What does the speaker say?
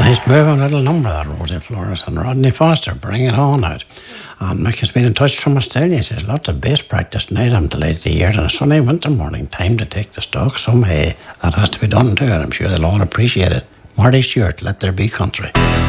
Nice moving little number that Rosie Flores and Rodney Foster. Bring it on out. And Mick has been in touch from Australia. He says lots of bass practice tonight. I'm delighted to hear it on a sunny winter morning. Time to take the stock. Some hay that has to be done too, and I'm sure they'll all appreciate it. Marty Stewart, Let There Be Country.